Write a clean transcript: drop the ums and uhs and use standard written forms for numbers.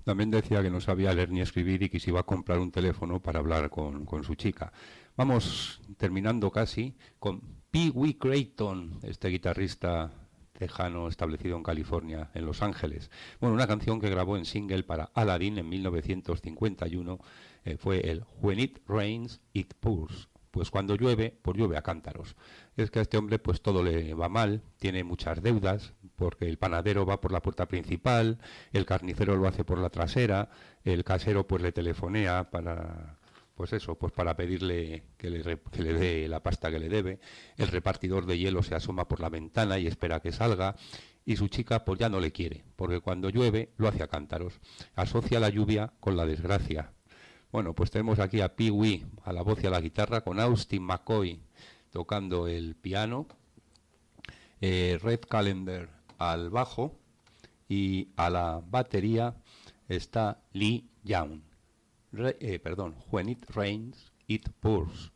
También decía que no sabía leer ni escribir y que se iba a comprar un teléfono para hablar con su chica. Vamos terminando casi con Pee Wee Creighton, este guitarrista tejano establecido en California, en Los Ángeles. Bueno, una canción que grabó en single para Aladdin en 1951 fue el When It Rains, It Pours. Pues cuando llueve, pues llueve a cántaros. Es que a este hombre pues todo le va mal, tiene muchas deudas, porque el panadero va por la puerta principal, el carnicero lo hace por la trasera, el casero pues le telefonea para, pues eso, pues para pedirle que le dé la pasta que le debe, el repartidor de hielo se asoma por la ventana y espera que salga, y su chica pues ya no le quiere, porque cuando llueve lo hace a cántaros, asocia la lluvia con la desgracia. Bueno, pues tenemos aquí a Pee Wee a la voz y a la guitarra, con Austin McCoy tocando el piano, Red Callender al bajo, y a la batería está Lee Young. When it rains, it pours.